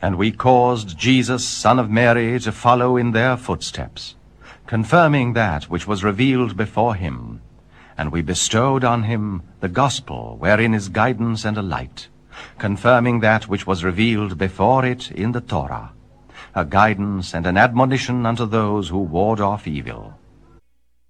And we caused Jesus, son of Mary, to follow in their footsteps, confirming that which was revealed before him. And we bestowed on him the gospel, wherein is guidance and a light, confirming that which was revealed before it in the Torah, a guidance and an admonition unto those who ward off evil,